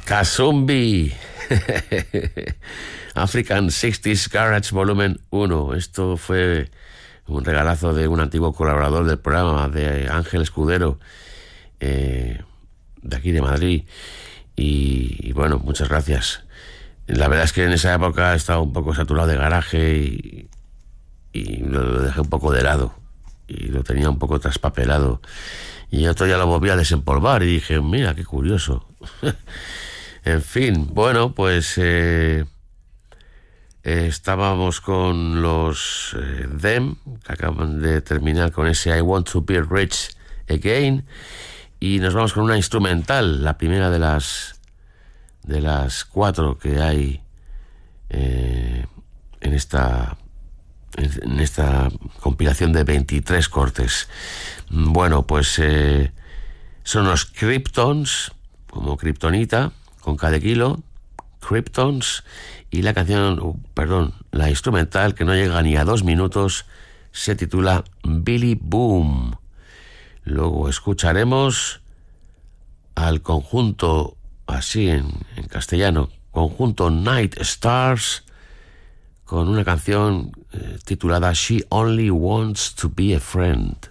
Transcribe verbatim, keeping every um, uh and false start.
Kazumbi. African sesenta Garage Volumen uno. Esto fue un regalazo de un antiguo colaborador del programa, de Ángel Escudero, eh, de aquí de Madrid. Y, y bueno, muchas gracias. La verdad es que en esa época estaba un poco saturado de garaje y, y lo dejé un poco de lado. Y lo tenía un poco traspapelado. Y otro ya lo volví a desempolvar y dije, mira, qué curioso. En fin, bueno, pues eh, eh, estábamos con los eh, Them, que acaban de terminar con ese I Want to Be Rich Again, y nos vamos con una instrumental, la primera de las de las cuatro que hay eh, en esta en esta compilación de veintitrés cortes. Bueno, pues eh, son los Kryptons, como Kryptonita, con cada kilo, Kryptons, y la canción, uh, perdón, la instrumental, que no llega ni a dos minutos, se titula Billy Boom. Luego escucharemos al conjunto, así en, en castellano, conjunto Night Stars, con una canción eh, titulada She Only Wants to Be a Friend.